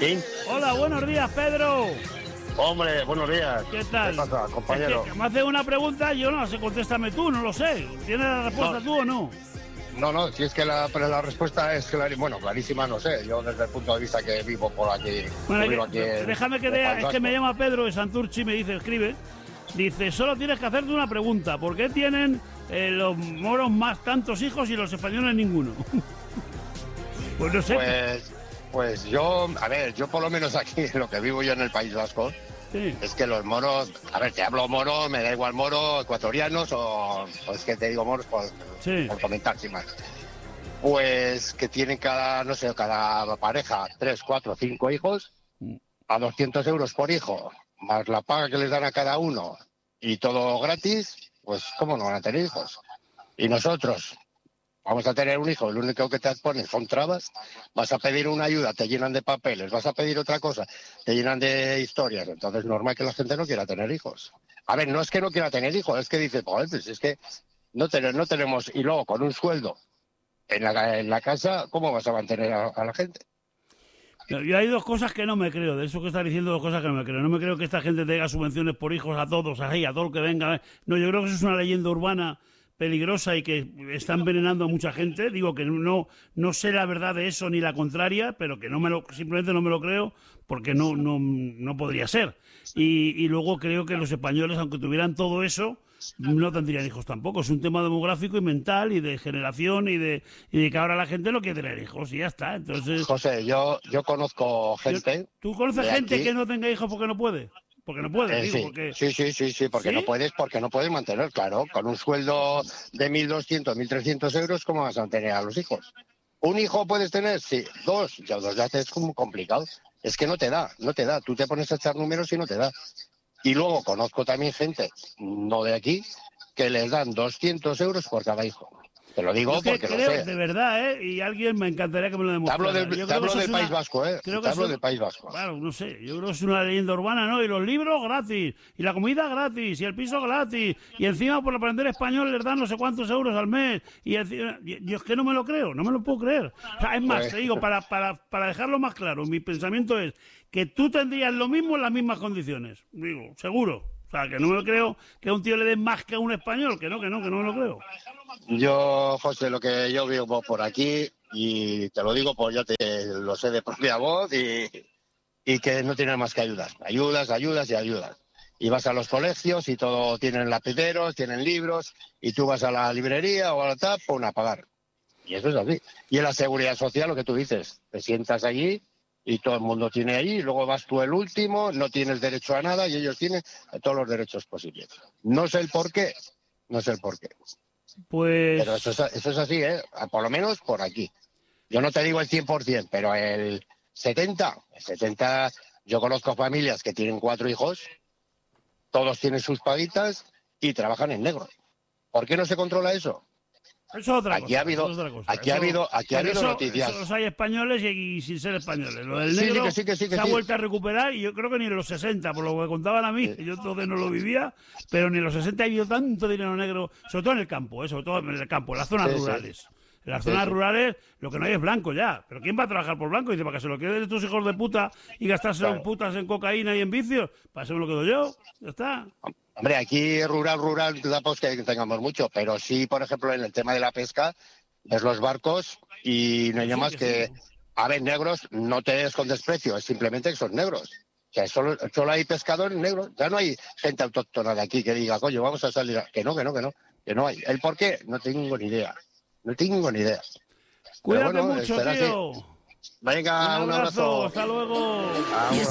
¿Sí? Hola, buenos días, Pedro. Hombre, buenos días. ¿Qué tal? ¿Qué pasa, compañero? Es que me hace una pregunta, yo no sé, contéstame tú, no lo sé. ¿Tienes la respuesta tú o no? No, si es que pero la respuesta es clarísima, no sé. Yo desde el punto de vista que vivo por aquí... Bueno, vivo aquí déjame que en lea, País es que me Vasco. llama Pedro de Santurchi, me dice, escribe. Dice, solo tienes que hacerte una pregunta. ¿Por qué tienen los moros más tantos hijos y los españoles ninguno? Pues no sé. Pues yo, a ver, yo por lo menos aquí, lo que vivo yo en el País Vasco, Sí. es que los moros, a ver, te hablo moro, me da igual moro, ecuatorianos o es que te digo moros Sí. por comentar, sin más. Pues que tienen cada pareja 3, 4, 5 hijos a 200 euros por hijo, más la paga que les dan a cada uno y todo gratis, pues ¿cómo no van a tener hijos? Y nosotros vamos a tener un hijo, lo único que te ponen son trabas, vas a pedir una ayuda, te llenan de papeles, vas a pedir otra cosa, te llenan de historias, entonces normal que la gente no quiera tener hijos. A ver, no es que no quiera tener hijos, es que dice, pues es que no tenemos, y luego con un sueldo en la casa, ¿cómo vas a mantener a la gente? Yo hay dos cosas que no me creo, de eso que estás diciendo, dos cosas que no me creo. No me creo que esta gente tenga subvenciones por hijos a todos, así, a todo el que venga. No, yo creo que eso es una leyenda urbana peligrosa y que está envenenando a mucha gente. Digo que no sé la verdad de eso ni la contraria, pero que simplemente no me lo creo porque no podría ser. Y luego creo que los españoles, aunque tuvieran todo eso, no tendrían hijos tampoco. Es un tema demográfico y mental y de generación y de que ahora la gente no quiere tener hijos y ya está. Entonces, José, yo conozco gente ¿tú conoces de gente aquí. que no tenga hijos porque no puede? Porque no puede, digo, Sí, porque... sí, porque ¿Sí? no puedes mantener, claro, con un sueldo de 1.200, 1.300 euros, ¿cómo vas a mantener a los hijos? ¿Un hijo puedes tener? Sí, dos ya es como complicado. Es que no te da, tú te pones a echar números y no te da. Y luego conozco también gente, no de aquí, que les dan 200 euros por cada hijo. Te lo Yo digo es que porque lo creo, sé. de verdad, ¿eh? Y alguien me encantaría que me lo Te hablo demostrara. Yo te creo que hablo eso es del País una... Vasco, ¿eh? Creo que Te hablo eso... del País Vasco. Bueno, no sé, yo creo que es una leyenda urbana, ¿no? Y los libros gratis, y la comida gratis, y el piso gratis, y encima por aprender español les dan no sé cuántos euros al mes, y encima... Yo es que no me lo creo, no me lo puedo creer. O sea, es más, Pues, te digo, para dejarlo más claro, mi pensamiento es que tú tendrías lo mismo en las mismas condiciones. Digo, seguro. O sea, que no me lo creo que a un tío le den más que a un español, que no me lo creo. yo, José, lo que yo vivo por aquí, y te lo digo, pues yo te lo sé de propia voz, y que no tienen más que ayudas y ayudas. Y vas a los colegios y todo, tienen lapiceros, tienen libros, y tú vas a la librería o a la TAP, pon a pagar. Y eso es así. Y en la seguridad social, lo que tú dices, te sientas allí y todo el mundo tiene allí, y luego vas tú el último, no tienes derecho a nada y ellos tienen todos los derechos posibles. No sé el por qué, no sé el por qué. Pero Pues... eso es así, ¿eh? Por lo menos por aquí. Yo no te digo el 100%, pero el 70%, yo conozco familias que tienen 4 hijos, todos tienen sus paguitas y trabajan en negro. ¿Por qué no se controla eso? Eso es otra Aquí ha cosa, eso habido, es otra cosa. aquí ha habido, aquí ha Pero habido eso los noticias. hay españoles y sin ser españoles. Lo del Sí, sí, negro que se ha sí. vuelto a recuperar y yo creo que ni en los 60, por lo que contaban a mí, que yo entonces no lo vivía, pero ni en los 60 ha habido tanto dinero negro, sobre todo en el campo, sobre todo en el campo, en las zonas Sí, sí, rurales. En las sí, zonas sí. rurales lo que no hay es blanco ya. ¿Pero quién va a trabajar por blanco? Dice, para que se lo queden estos hijos de puta y gastárselo en Claro. putas, en cocaína y en vicios. Para eso me lo quedo yo. Ya está. Hombre, aquí rural, tampoco es que tengamos mucho, pero sí, por ejemplo, en el tema de la pesca, ves los barcos y no hay más Que sí. que, a ver, negros, no te des con desprecio, es simplemente que son negros. O sea, solo hay pescadores negros, ya no hay gente autóctona de aquí que diga, coño, vamos a salir, que no hay. ¿El por qué? No tengo ni idea, no tengo ni idea. Pero Cuídate bueno, mucho, será así. tío. Un Venga, un abrazo, abrazo. hasta luego. Agur.